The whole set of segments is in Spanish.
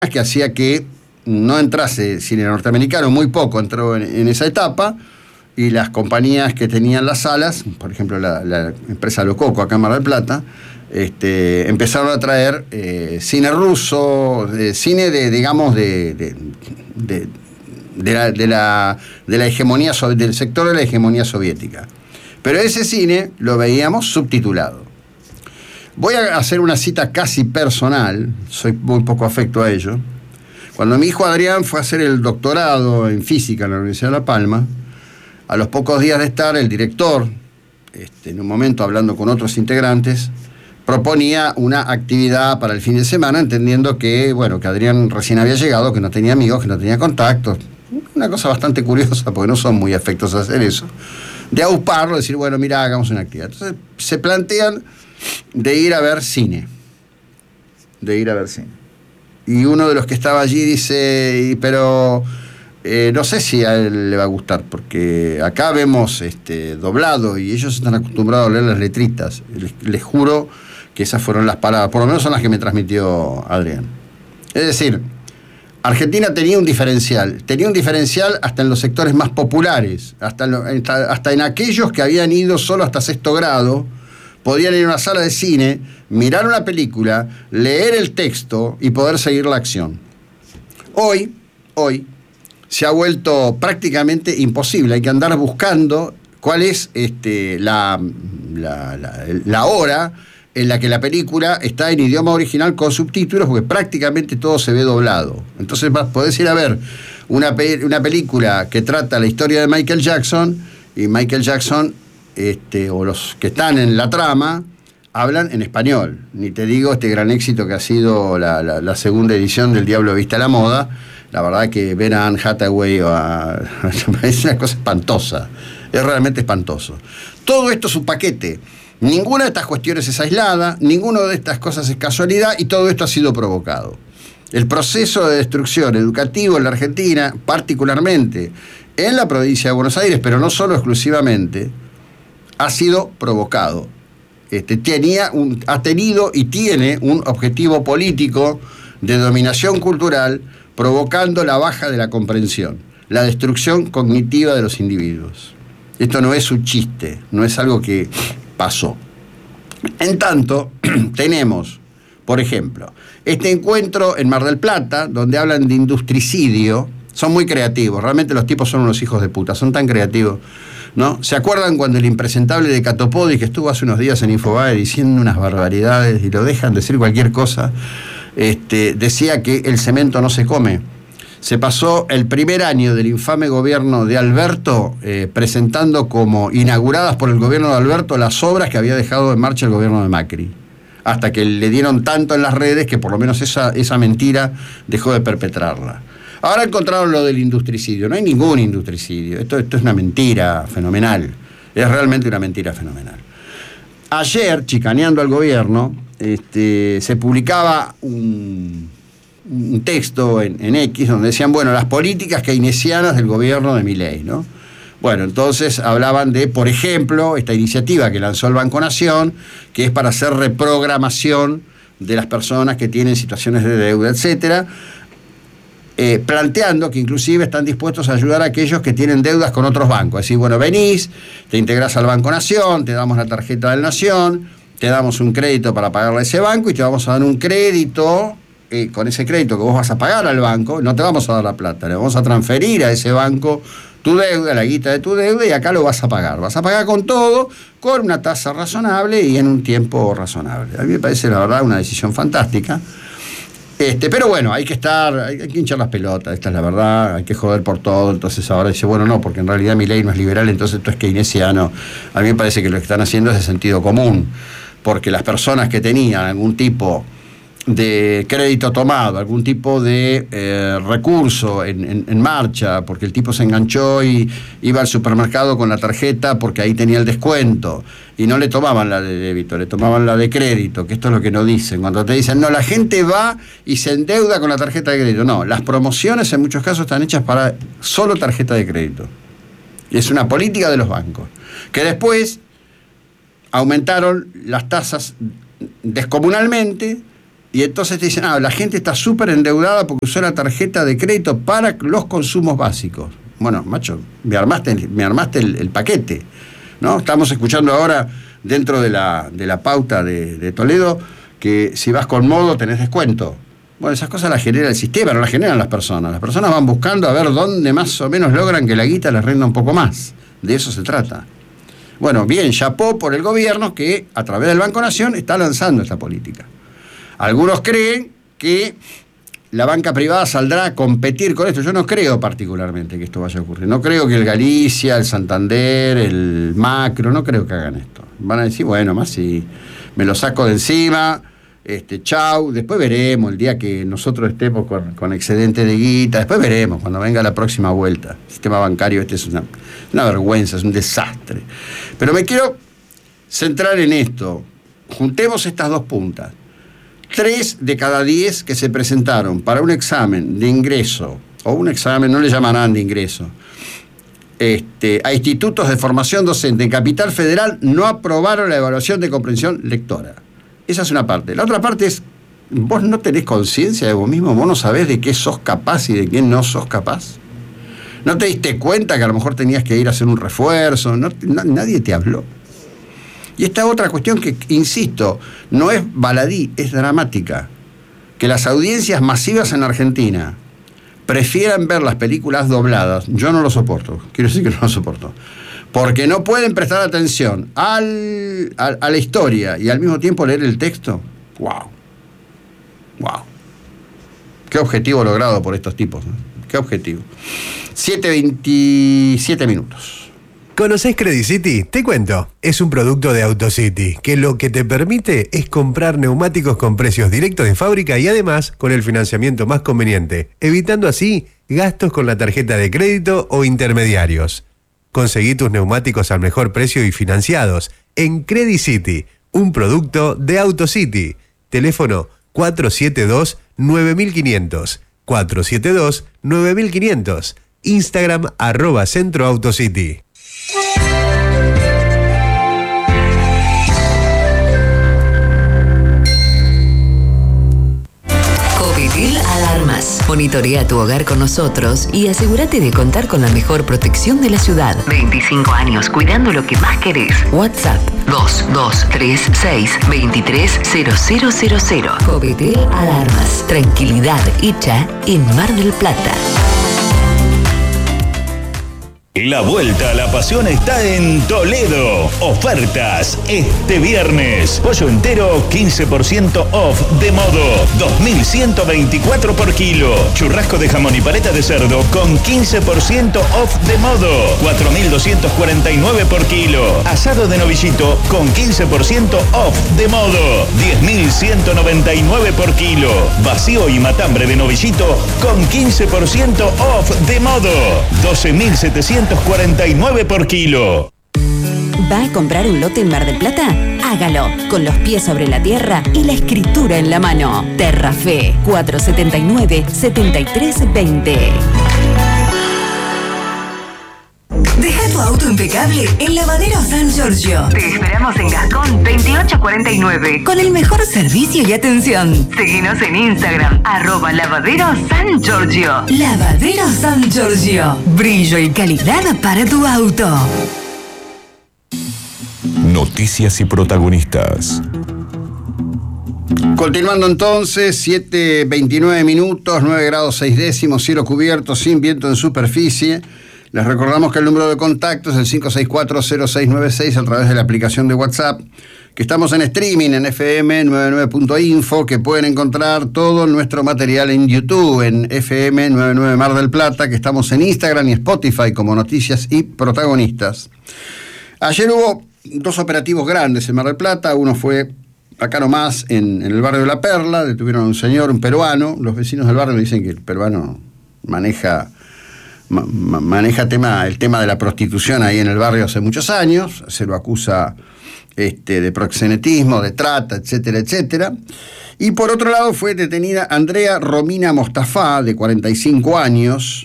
que hacía que no entrase cine norteamericano, muy poco entró en esa etapa, y las compañías que tenían las salas, por ejemplo la empresa Lococo acá en Mar del Plata, empezaron a traer cine ruso, cine de la hegemonía, del sector de la hegemonía soviética. Pero ese cine lo veíamos subtitulado. Voy a hacer una cita casi personal, soy muy poco afecto a ello. Cuando mi hijo Adrián fue a hacer el doctorado en física en la Universidad de La Palma, a los pocos días de estar, el director, en un momento hablando con otros integrantes, proponía una actividad para el fin de semana, entendiendo que Adrián recién había llegado, que no tenía amigos, que no tenía contactos. Una cosa bastante curiosa, porque no son muy afectos a hacer eso. De auparlo, decir, bueno, mira, hagamos una actividad. Entonces se plantean de ir a ver cine. Y uno de los que estaba allí dice, pero no sé si a él le va a gustar, porque acá vemos doblado y ellos están acostumbrados a leer las letritas. Les juro que esas fueron las palabras, por lo menos son las que me transmitió Adrián. Es decir, Argentina tenía un diferencial hasta en los sectores más populares, hasta en aquellos que habían ido solo hasta 6º grado, podían ir a una sala de cine, mirar una película, leer el texto y poder seguir la acción. Hoy se ha vuelto prácticamente imposible, hay que andar buscando cuál es la hora en la que la película está en idioma original con subtítulos, porque prácticamente todo se ve doblado. Entonces podés ir a ver una película que trata la historia de Michael Jackson, y Michael Jackson, o los que están en la trama, hablan en español. Ni te digo este gran éxito que ha sido la segunda edición del Diablo Viste a la Moda. La verdad que ver a Anne Hathaway es una cosa espantosa. Es realmente espantoso. Todo esto es un paquete. Ninguna de estas cuestiones es aislada, ninguna de estas cosas es casualidad, y todo esto ha sido provocado. El proceso de destrucción educativo en la Argentina, particularmente en la provincia de Buenos Aires, pero no solo exclusivamente, ha sido provocado. Ha tenido y tiene un objetivo político de dominación cultural, provocando la baja de la comprensión, la destrucción cognitiva de los individuos. Esto no es un chiste, no es algo que pasó. En tanto, tenemos, por ejemplo, este encuentro en Mar del Plata, donde hablan de industricidio. Son muy creativos, realmente los tipos son unos hijos de puta, son tan creativos, ¿no? ¿Se acuerdan cuando el impresentable de Catopodi, que estuvo hace unos días en Infobae diciendo unas barbaridades y lo dejan decir cualquier cosa, decía que el cemento no se come? Se pasó el primer año del infame gobierno de Alberto presentando como inauguradas por el gobierno de Alberto las obras que había dejado en marcha el gobierno de Macri, hasta que le dieron tanto en las redes que por lo menos esa mentira dejó de perpetrarla. Ahora encontraron lo del industricidio. No hay ningún industricidio. Esto es una mentira fenomenal. Es realmente una mentira fenomenal. Ayer, chicaneando al gobierno, se publicaba un texto en X donde decían, las políticas keynesianas del gobierno de Milei, ¿no? Bueno, entonces hablaban de, por ejemplo, esta iniciativa que lanzó el Banco Nación, que es para hacer reprogramación de las personas que tienen situaciones de deuda, etcétera, planteando que inclusive están dispuestos a ayudar a aquellos que tienen deudas con otros bancos. Es decir, venís, te integrás al Banco Nación, te damos la tarjeta del Nación, te damos un crédito para pagarle a ese banco y te vamos a dar un crédito, con ese crédito que vos vas a pagar al banco, no te vamos a dar la plata, le vamos a transferir a ese banco tu deuda, la guita de tu deuda, y acá lo vas a pagar. Vas a pagar con todo, con una tasa razonable y en un tiempo razonable. A mí me parece, la verdad, una decisión fantástica. Pero hay que hinchar las pelotas, esta es la verdad, hay que joder por todo. Entonces ahora dice, no, porque en realidad Milei no es liberal, entonces esto es keynesiano. A mí me parece que lo que están haciendo es de sentido común, porque las personas que tenían algún tipo de crédito tomado, algún tipo de recurso en marcha, porque el tipo se enganchó y iba al supermercado con la tarjeta porque ahí tenía el descuento, y no le tomaban la de débito, le tomaban la de crédito, que esto es lo que no dicen. Cuando te dicen, no, la gente va y se endeuda con la tarjeta de crédito. No, las promociones en muchos casos están hechas para solo tarjeta de crédito. Y es una política de los bancos, que después aumentaron las tasas descomunalmente, Y entonces te dicen, la gente está súper endeudada porque usó la tarjeta de crédito para los consumos básicos. Bueno, macho, me armaste el paquete, ¿no? Estamos escuchando ahora, dentro de la pauta de Toledo, que si vas con Modo tenés descuento. Bueno, esas cosas las genera el sistema, no las generan las personas. Las personas van buscando a ver dónde más o menos logran que la guita les rinda un poco más. De eso se trata. Bueno, bien, chapó por el gobierno que, a través del Banco Nación, está lanzando esta política. Algunos creen que la banca privada saldrá a competir con esto. Yo no creo particularmente que esto vaya a ocurrir. No creo que el Galicia, el Santander, el Macro, no creo que hagan esto. Van a decir, bueno, más si me lo saco de encima, chau, después veremos el día que nosotros estemos con excedente de guita, después veremos cuando venga la próxima vuelta. El sistema bancario es una vergüenza, es un desastre. Pero me quiero centrar en esto. Juntemos estas dos puntas. 3 de cada 10 que se presentaron para un examen de ingreso, o un examen, no le llamarán de ingreso, a institutos de formación docente en Capital Federal, no aprobaron la evaluación de comprensión lectora. Esa es una parte. La otra parte es, vos no tenés conciencia de vos mismo, vos no sabés de qué sos capaz y de qué no sos capaz. ¿No te diste cuenta que a lo mejor tenías que ir a hacer un refuerzo? Nadie te habló. Y esta otra cuestión que, insisto, no es baladí, es dramática. Que las audiencias masivas en Argentina prefieran ver las películas dobladas, yo no lo soporto, quiero decir que no lo soporto, porque no pueden prestar atención a la historia y al mismo tiempo leer el texto. ¡Wow! Qué objetivo logrado por estos tipos, ¿no? Qué objetivo. 7:27 minutos. ¿Conocés Credit City? Te cuento. Es un producto de AutoCity, que lo que te permite es comprar neumáticos con precios directos de fábrica y además con el financiamiento más conveniente, evitando así gastos con la tarjeta de crédito o intermediarios. Conseguí tus neumáticos al mejor precio y financiados en Credit City, un producto de AutoCity. Teléfono 472-9500. 472-9500. Instagram @centroautocity. Covitil Alarmas. Monitorea tu hogar con nosotros y asegúrate de contar con la mejor protección de la ciudad. 25 años cuidando lo que más querés. WhatsApp 2236-230000. Covitil Alarmas. Tranquilidad hecha en Mar del Plata. La vuelta a la pasión está en Toledo. Ofertas este viernes. Pollo entero 15% off de Modo, 2.124 por kilo. Churrasco de jamón y paleta de cerdo con 15% off de Modo, 4.249 por kilo. Asado de novillito con 15% off de Modo, 10.199 por kilo. Vacío y matambre de novillito con 15% off de Modo, 12.749 por kilo. ¿Va a comprar un lote en Mar del Plata? Hágalo, con los pies sobre la tierra y la escritura en la mano. Terrafe, 479-7320. Deja tu auto impecable en Lavadero San Giorgio. Te esperamos en Gascón 2849. Con el mejor servicio y atención. Seguinos en Instagram, @Lavadero San Giorgio. Lavadero San Giorgio. Brillo y calidad para tu auto. Noticias y protagonistas. Continuando entonces, 7:29 minutos, 9 grados 6 décimos, cielo cubierto, sin viento en superficie. Les recordamos que el número de contacto es el 564-0696 a través de la aplicación de WhatsApp, que estamos en streaming en fm99.info, que pueden encontrar todo nuestro material en YouTube, en FM99 Mar del Plata, que estamos en Instagram y Spotify como Noticias y Protagonistas. Ayer hubo 2 operativos grandes en Mar del Plata. Uno fue acá nomás, en el barrio de La Perla. Detuvieron a un señor, un peruano. Los vecinos del barrio dicen que el peruano maneja el tema de la prostitución ahí en el barrio hace muchos años. Se lo acusa de proxenetismo, de trata, etcétera, etcétera. Y por otro lado fue detenida Andrea Romina Mostafa, de 45 años.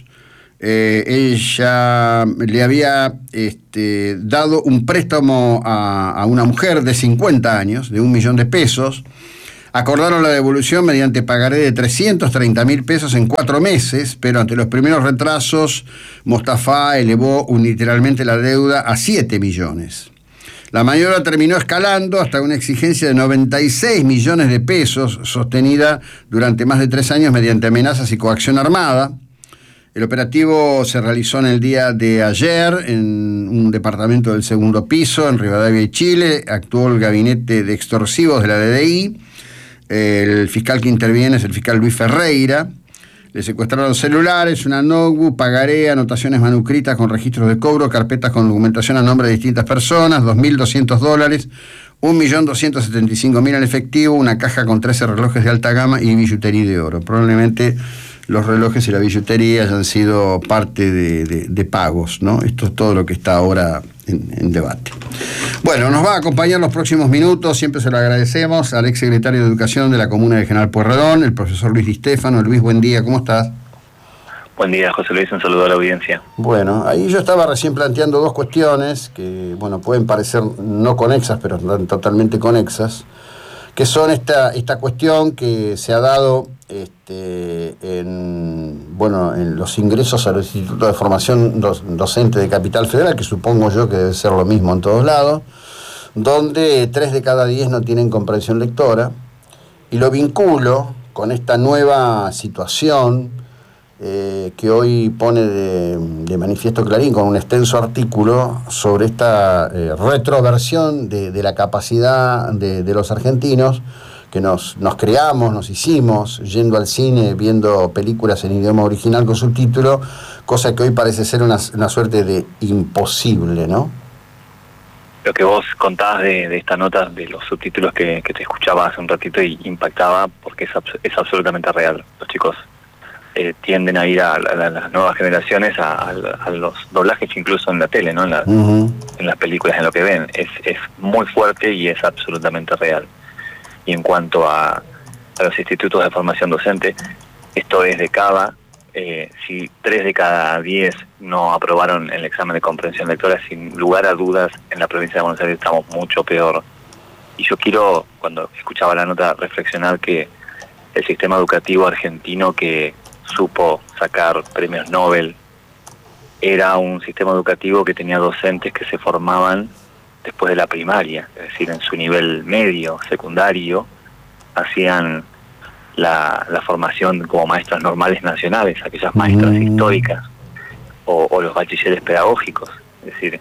Ella le había dado un préstamo a una mujer de 50 años, de $1 millón. Acordaron la devolución mediante pagaré de 330.000 pesos en 4 meses, pero ante los primeros retrasos, Mostafa elevó unilateralmente la deuda a 7 millones. La maniobra terminó escalando hasta una exigencia de 96 millones de pesos, sostenida durante más de 3 años mediante amenazas y coacción armada. El operativo se realizó en el día de ayer en un departamento del segundo piso, en Rivadavia y Chile. Actuó el gabinete de extorsivos de la DDI. El fiscal que interviene es el fiscal Luis Ferreira. Le secuestraron celulares, una notebook, pagaré, anotaciones manuscritas con registros de cobro, carpetas con documentación a nombre de distintas personas, $2.200, 1.275.000 en efectivo, una caja con 13 relojes de alta gama y billutería de oro. Probablemente los relojes y la billutería hayan sido parte de pagos, ¿no? Esto es todo lo que está ahora en debate. Bueno, nos va a acompañar los próximos minutos, siempre se lo agradecemos al ex secretario de Educación de la Comuna de General Pueyrredón, el profesor Luis Di Stéfano. Luis, buen día, ¿cómo estás? Buen día, José Luis, un saludo a la audiencia. Bueno, ahí yo estaba recién planteando 2 cuestiones que, bueno, pueden parecer no conexas, pero están totalmente conexas, que son esta cuestión que se ha dado en los ingresos a los institutos de formación docente de Capital Federal, que supongo yo que debe ser lo mismo en todos lados, donde 3 de cada 10 no tienen comprensión lectora, y lo vinculo con esta nueva situación que hoy pone de manifiesto Clarín con un extenso artículo sobre esta retroversión de la capacidad de los argentinos, que nos creamos, nos hicimos, yendo al cine, viendo películas en idioma original con subtítulo, cosa que hoy parece ser una suerte de imposible, ¿no? Lo que vos contabas de esta nota, de los subtítulos que te escuchaba hace un ratito y impactaba, porque es absolutamente real. Los chicos tienden a ir a las nuevas generaciones a los doblajes incluso en la tele, ¿no? En las películas, en lo que ven. Es muy fuerte y es absolutamente real. Y en cuanto a los institutos de formación docente, esto es de cada, si 3 de cada 10 no aprobaron el examen de comprensión lectora, sin lugar a dudas, en la provincia de Buenos Aires estamos mucho peor. Y yo quiero, cuando escuchaba la nota, reflexionar que el sistema educativo argentino que supo sacar premios Nobel era un sistema educativo que tenía docentes que se formaban después de la primaria, es decir, en su nivel medio, secundario, hacían la formación como maestras normales nacionales, aquellas maestras históricas, o los bachilleres pedagógicos, es decir,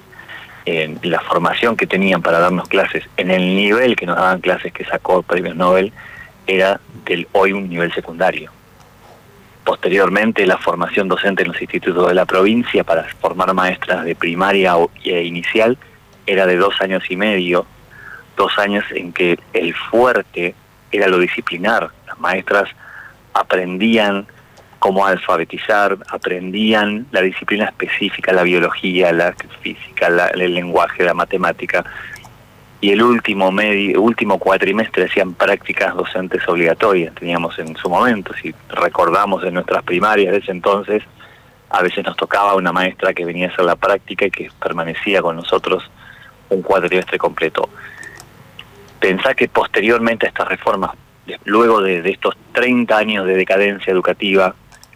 la formación que tenían para darnos clases, en el nivel que nos daban clases que sacó premios Nobel, era del hoy un nivel secundario. Posteriormente, la formación docente en los institutos de la provincia para formar maestras de primaria e inicial era de 2 años y medio, 2 años en que el fuerte era lo disciplinar. Las maestras aprendían cómo alfabetizar, aprendían la disciplina específica, la biología, la física, el lenguaje, la matemática. Y el último cuatrimestre hacían prácticas docentes obligatorias. Teníamos en su momento, si recordamos en nuestras primarias de ese entonces, a veces nos tocaba una maestra que venía a hacer la práctica y que permanecía con nosotros un cuatrimestre completo. Pensá que posteriormente a estas reformas, luego de estos 30 años de decadencia educativa,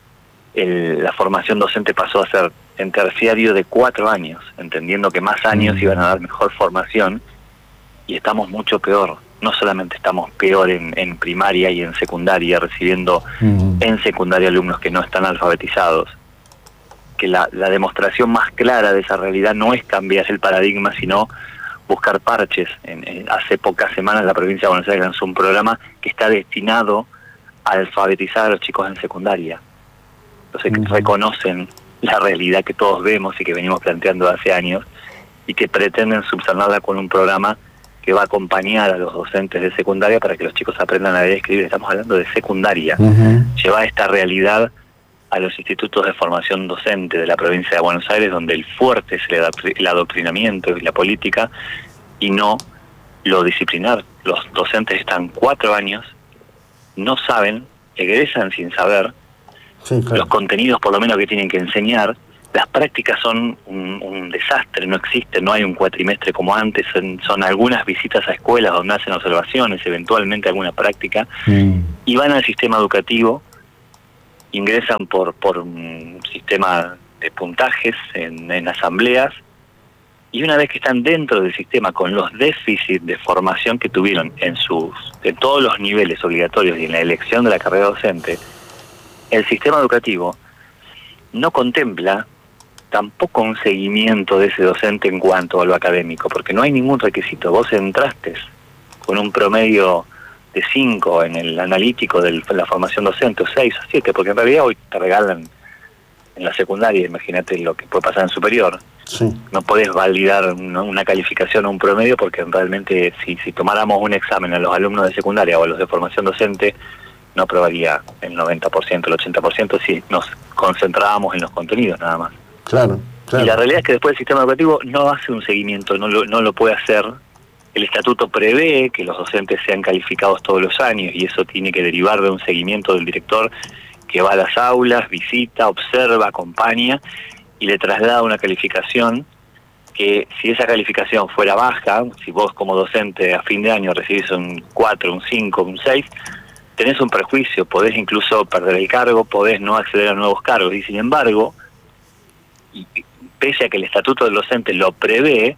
la formación docente pasó a ser en terciario de 4 años, entendiendo que más años iban a dar mejor formación, y estamos mucho peor. No solamente estamos peor en primaria y en secundaria, recibiendo en secundaria alumnos que no están alfabetizados, que la demostración más clara de esa realidad no es cambiar el paradigma, sino buscar parches. Hace pocas semanas la provincia de Buenos Aires lanzó un programa que está destinado a alfabetizar a los chicos en secundaria. Entonces reconocen la realidad que todos vemos y que venimos planteando hace años, y que pretenden subsanarla con un programa que va a acompañar a los docentes de secundaria para que los chicos aprendan a leer y escribir. Estamos hablando de secundaria. Llevar esta realidad a los institutos de formación docente de la provincia de Buenos Aires, donde el fuerte es el adoctrinamiento y la política, y no lo disciplinar. Los docentes están 4 años, no saben, egresan sin saber los contenidos por lo menos que tienen que enseñar, Las prácticas son un desastre, no existe, no hay un cuatrimestre como antes, son algunas visitas a escuelas donde hacen observaciones, eventualmente alguna práctica, y van al sistema educativo, ingresan por un sistema de puntajes en asambleas, y una vez que están dentro del sistema con los déficits de formación que tuvieron en todos los niveles obligatorios y en la elección de la carrera docente, el sistema educativo no contempla tampoco un seguimiento de ese docente en cuanto a lo académico, porque no hay ningún requisito. Vos entraste con un promedio de 5 en el analítico de la formación docente, o 6 o 7, porque en realidad hoy te regalan en la secundaria, imagínate lo que puede pasar en superior. Sí. No podés validar una calificación o un promedio, porque realmente si tomáramos un examen a los alumnos de secundaria o a los de formación docente, no aprobaría el 90%, el 80% si nos concentrábamos en los contenidos nada más. Claro. Y la realidad es que después el sistema educativo no hace un seguimiento, no lo puede hacer. El estatuto prevé que los docentes sean calificados todos los años, y eso tiene que derivar de un seguimiento del director que va a las aulas, visita, observa, acompaña y le traslada una calificación que, si esa calificación fuera baja, si vos como docente a fin de año recibís un 4, un 5, un 6, tenés un perjuicio, podés incluso perder el cargo, podés no acceder a nuevos cargos, y sin embargo, y pese a que el estatuto del docente lo prevé,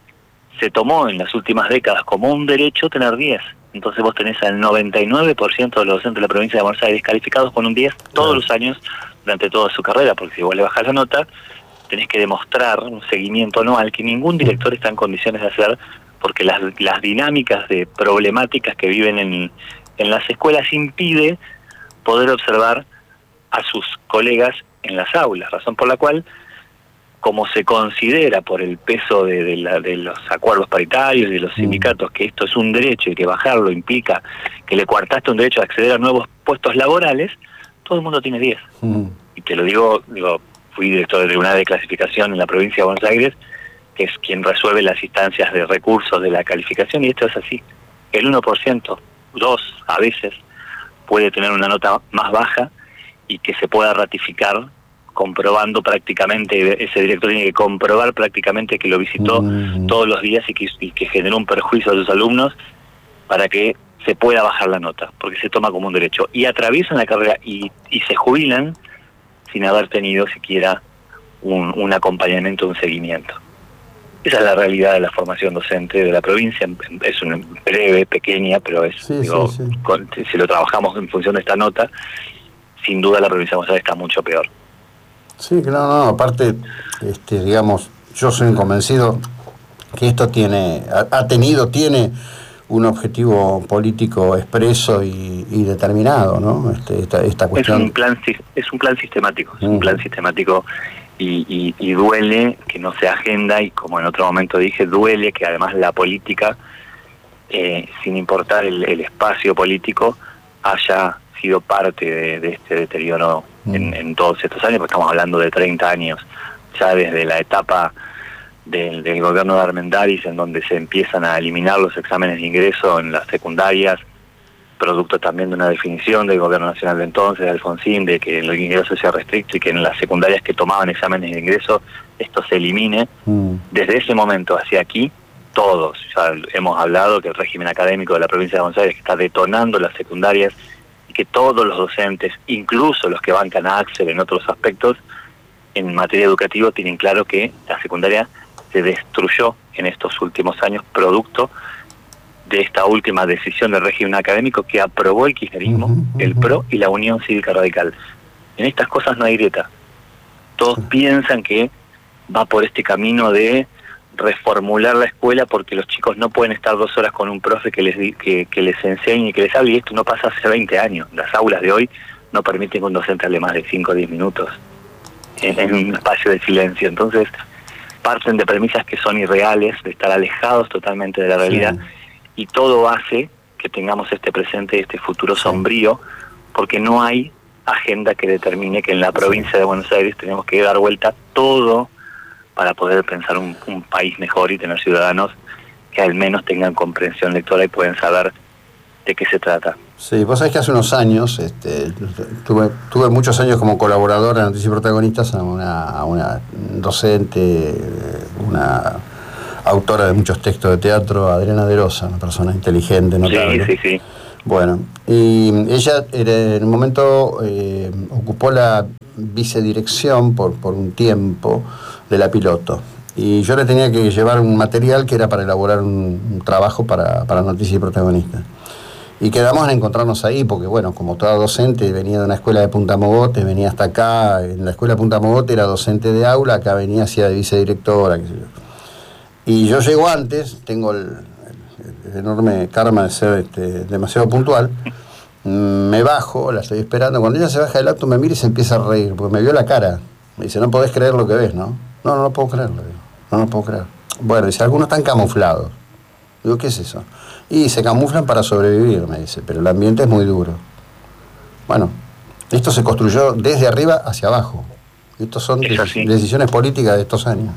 se tomó en las últimas décadas como un derecho tener 10. Entonces vos tenés al 99% de los docentes de la provincia de Buenos Aires calificados con un 10 todos los años durante toda su carrera, porque si vos le bajás la nota, tenés que demostrar un seguimiento anual que ningún director está en condiciones de hacer, porque las dinámicas de problemáticas que viven en las escuelas impide poder observar a sus colegas en las aulas, razón por la cual, como se considera por el peso de los acuerdos paritarios y de los sindicatos que esto es un derecho y que bajarlo implica que le coartaste un derecho a acceder a nuevos puestos laborales, todo el mundo tiene 10. Y te lo digo, fui director de tribunal de clasificación en la provincia de Buenos Aires, que es quien resuelve las instancias de recursos de la calificación, y esto es así. El 1%, 2% a veces, puede tener una nota más baja y que se pueda ratificar comprobando prácticamente, ese director tiene que comprobar prácticamente que lo visitó todos los días y que generó un perjuicio a sus alumnos para que se pueda bajar la nota, porque se toma como un derecho. Y atraviesan la carrera y se jubilan sin haber tenido siquiera un acompañamiento, un seguimiento. Esa es la realidad de la formación docente de la provincia. Es una breve, pequeña, pero es, sí. Si lo trabajamos en función de esta nota, sin duda la provincia de Buenos Aires está mucho peor. Sí, que no, aparte, digamos, yo soy convencido que esto tiene un objetivo político expreso y determinado, ¿no? Esta cuestión. Es un plan sistemático, y duele que no se agenda, y como en otro momento dije, duele que además la política, sin importar el espacio político, haya sido parte de este deterioro en todos estos años, porque estamos hablando de 30 años, ya desde la etapa del gobierno de Armendáriz, en donde se empiezan a eliminar los exámenes de ingreso en las secundarias, producto también de una definición del gobierno nacional de entonces, de Alfonsín, de que el ingreso sea restricto y que en las secundarias que tomaban exámenes de ingreso esto se elimine. Desde ese momento hacia aquí, todos, ya hemos hablado que el régimen académico de la provincia de Buenos Aires está detonando las secundarias, y que todos los docentes, incluso los que bancan a Axel en otros aspectos, en materia educativa, tienen claro que la secundaria se destruyó en estos últimos años, producto de esta última decisión del régimen académico que aprobó el kirchnerismo, el PRO y la Unión Cívica Radical. En estas cosas no hay grieta. Todos piensan que va por este camino de reformular la escuela porque los chicos no pueden estar 2 horas con un profe que les enseñe y que les hable, y esto no pasa hace 20 años. Las aulas de hoy no permiten que un docente hable más de 5 o 10 minutos en un espacio de silencio. Entonces parten de premisas que son irreales, de estar alejados totalmente de la realidad, y todo hace que tengamos este presente y este futuro sombrío, porque no hay agenda que determine que en la provincia de Buenos Aires tenemos que dar vuelta todo para poder pensar un país mejor y tener ciudadanos que al menos tengan comprensión lectora y pueden saber de qué se trata. Sí, vos sabés que hace unos años tuve muchos años como colaborador de Noticias y Protagonistas a una docente, una autora de muchos textos de teatro, Adriana De Rosa, una persona inteligente, notable. Sí. Bueno, y ella en un momento ocupó la vicedirección por un tiempo de La Piloto. Y yo le tenía que llevar un material que era para elaborar un trabajo para Noticias y Protagonistas. Y quedamos en encontrarnos ahí, porque bueno, como toda docente, venía de una escuela de Punta Mogote, venía hasta acá, en la escuela de Punta Mogote era docente de aula, acá venía hacia de vicedirectora, qué sé yo. Y yo llego antes, tengo el enorme karma de ser demasiado puntual, me bajo, la estoy esperando, cuando ella se baja del auto me mira y se empieza a reír, porque me vio la cara, me dice, no podés creer lo que ves, ¿no? No lo puedo creer, le digo, no lo puedo creer. Bueno, dice, algunos están camuflados. Digo, ¿qué es eso? Y se camuflan para sobrevivir, me dice, pero el ambiente es muy duro. Bueno, esto se construyó desde arriba hacia abajo. Estos son decisiones políticas de estos años.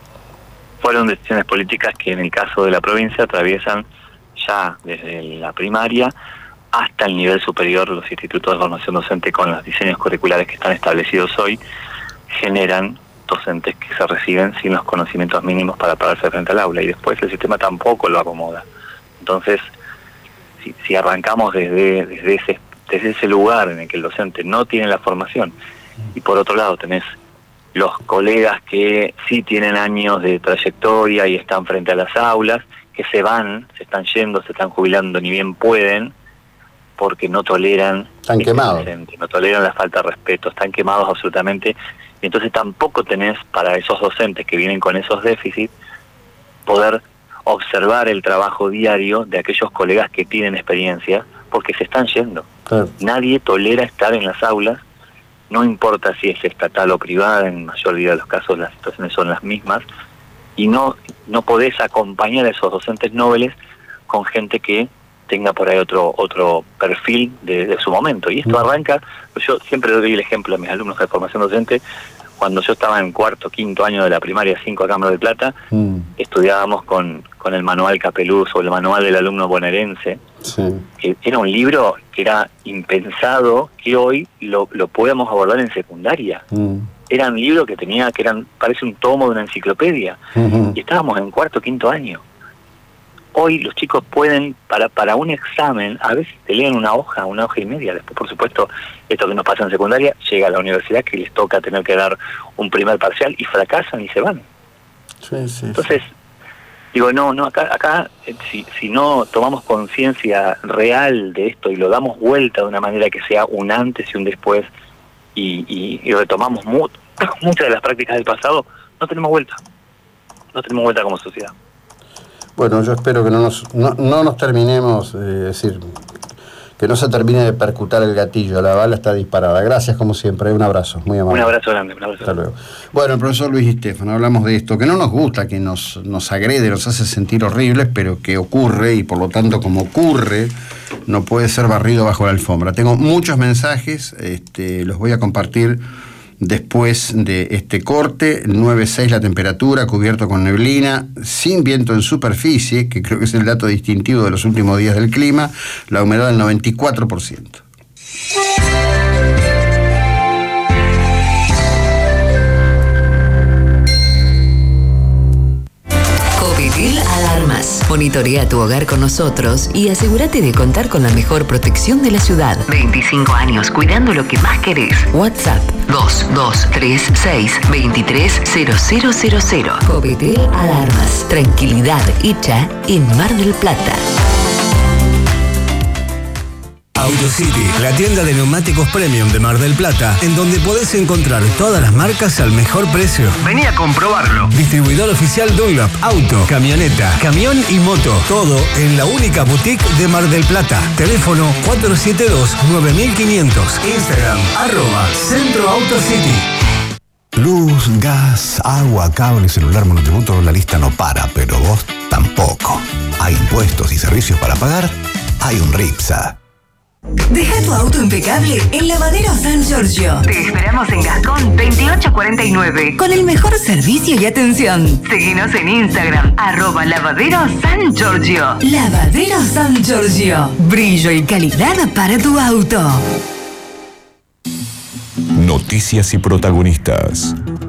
Fueron decisiones políticas que en el caso de la provincia atraviesan ya desde la primaria hasta el nivel superior. Los institutos de formación docente, con los diseños curriculares que están establecidos hoy, generan docentes que se reciben sin los conocimientos mínimos para pararse frente al aula, y después el sistema tampoco lo acomoda. Entonces, si arrancamos desde ese lugar en el que el docente no tiene la formación, y por otro lado tenés los colegas que sí tienen años de trayectoria y están frente a las aulas, que se están yendo, se están jubilando ni bien pueden, porque no toleran no toleran la falta de respeto, están quemados absolutamente, y entonces tampoco tenés para esos docentes que vienen con esos déficits poder observar el trabajo diario de aquellos colegas que tienen experiencia, porque se están yendo. Claro. Nadie tolera estar en las aulas, no importa si es estatal o privada, en mayoría de los casos las situaciones son las mismas, y no podés acompañar a esos docentes nobles con gente que tenga por ahí otro perfil de su momento. Y esto arranca, yo siempre doy el ejemplo a mis alumnos de formación docente. Cuando yo estaba en cuarto, quinto año de la primaria 5 acá en Mar del Plata, estudiábamos con el manual Capeluz o el manual del alumno bonaerense, que era un libro que era impensado que hoy lo podamos abordar en secundaria. Era un libro que parece un tomo de una enciclopedia, y estábamos en cuarto, quinto año. Hoy los chicos pueden, para un examen, a veces te leen una hoja y media. Después, por supuesto, esto que nos pasa en secundaria, llega a la universidad que les toca tener que dar un primer parcial y fracasan y se van. Entonces, digo, acá si no tomamos conciencia real de esto y lo damos vuelta de una manera que sea un antes y un después, y retomamos muchas de las prácticas del pasado, no tenemos vuelta como sociedad. Bueno, yo espero que no nos terminemos, decir, que no se termine de percutar el gatillo, la bala está disparada. Gracias, como siempre, un abrazo, muy amable. Un abrazo grande, Hasta luego. Bueno, el profesor Luis Di Stefano, hablamos de esto, que no nos gusta, que nos agrede, nos hace sentir horribles, pero que ocurre, y por lo tanto, como ocurre, no puede ser barrido bajo la alfombra. Tengo muchos mensajes, los voy a compartir después de este corte. 9.6 la temperatura, cubierto con neblina, sin viento en superficie, que creo que es el dato distintivo de los últimos días del clima, la humedad del 94%. Covitil Alarmas. Monitorea tu hogar con nosotros y asegúrate de contar con la mejor protección de la ciudad. 25 años cuidando lo que más querés. WhatsApp 2236-230000. Covitil Alarmas. Tranquilidad hecha en Mar del Plata. AutoCity, la tienda de neumáticos premium de Mar del Plata, en donde podés encontrar todas las marcas al mejor precio. Vení a comprobarlo. Distribuidor oficial Dunlop, auto, camioneta, camión y moto. Todo en la única boutique de Mar del Plata. Teléfono 472-9500. Instagram, @CentroAutoCity. Luz, gas, agua, cable, celular, monotributo, la lista no para, pero vos tampoco. Hay impuestos y servicios para pagar, hay un RIPSA. Deja tu auto impecable en Lavadero San Giorgio. Te esperamos en Gascón 2849 con el mejor servicio y atención. Seguinos en Instagram @Lavadero San Giorgio. Lavadero San Giorgio. Brillo y calidad para tu auto. Noticias y protagonistas.